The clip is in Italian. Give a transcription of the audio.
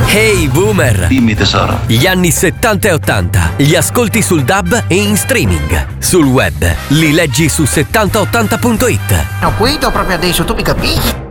Hey Boomer! Dimmi tesoro. Gli anni 70 e 80 li ascolti sul DAB e in streaming. Sul web li leggi su 7080.it. Lo guido proprio adesso, tu mi capisci?